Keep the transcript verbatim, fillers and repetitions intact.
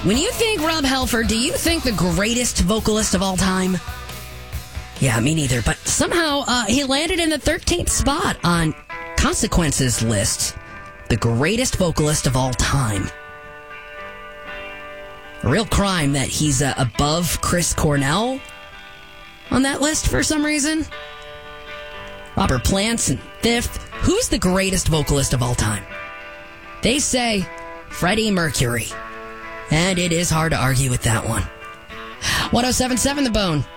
When you think Rob Halford, do you think the greatest vocalist of all time? Yeah, me neither. But somehow uh, he landed in the thirteenth spot on Consequences list. The greatest vocalist of all time. A real crime that he's uh, above Chris Cornell on that list for some reason. Robert Plant's in fifth. Who's the greatest vocalist of all time? They say Freddie Mercury. And it is hard to argue with that one. ten seventy-seven The Bone.